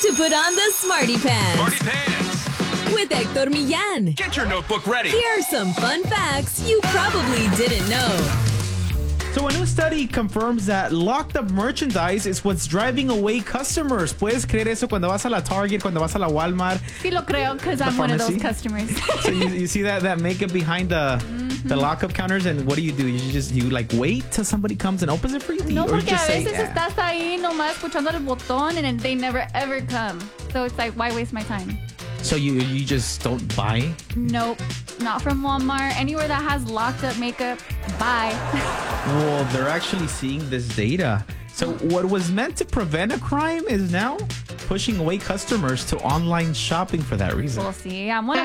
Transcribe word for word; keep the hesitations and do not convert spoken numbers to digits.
to put on the Smarty Pants. Smarty Pants. With Hector Millán. Get your notebook ready. Here are some fun facts you probably didn't know. So a new study confirms that locked up merchandise is what's driving away customers. ¿Puedes creer eso cuando vas a la Target, cuando vas a la Walmart? Sí lo creo, because I'm one of those customers. So you, you see that, that makeup behind the, mm-hmm. the lockup counters, and what do you do? You just, you like wait till somebody comes and opens it for you? No, or porque just a veces say, yeah. estás ahí nomás escuchando el botón and then they never ever come. So it's like, why waste my time? So you you just don't buy? Nope. Not from Walmart. Anywhere that has locked up makeup, bye. Well, they're actually seeing this data. So what was meant to prevent a crime is now pushing away customers to online shopping for that reason. We'll see. I'm one